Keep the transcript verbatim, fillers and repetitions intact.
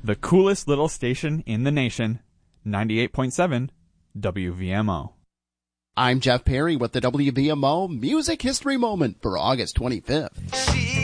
The coolest little station in the nation, ninety-eight point seven W V M O. I'm Jeff Perry with the W V M O Music History Moment for August twenty-fifth. She